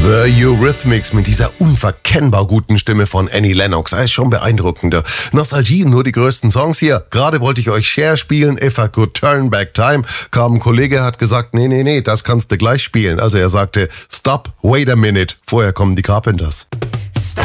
The Eurythmics mit dieser unverkennbar guten Stimme von Annie Lennox. Ist schon beeindruckender. Nostalgie, nur die größten Songs hier. Gerade wollte ich euch Cher spielen, If I Could Turn Back Time. Kam ein Kollege, hat gesagt, nee, das kannst du gleich spielen. Also er sagte, stop, wait a minute. Vorher kommen die Carpenters.